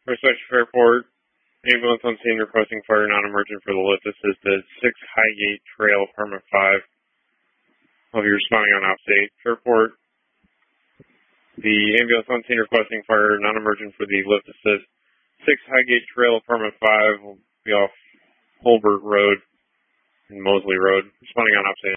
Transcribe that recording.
First West Fairport, ambulance on scene requesting fire non-emergent for the lift assisted. 6 Highgate Trail, apartment 5. I'll be responding on Op8. Fairport, the ambulance on scene requesting fire non-emergent for the lift assist. 6 Highgate Trail, apartment 5 will be off Holbert Road and Mosley Road. Responding on Op8.